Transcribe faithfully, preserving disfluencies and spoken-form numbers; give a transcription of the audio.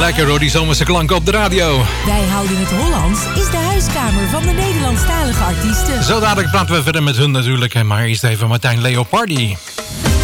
Lekker hoor, die zomerse klanken op de radio. Wij houden het Hollands is de huiskamer van de Nederlandstalige artiesten. Zo dadelijk praten we verder met hun natuurlijk. Maar eerst even Martijn Leopardi.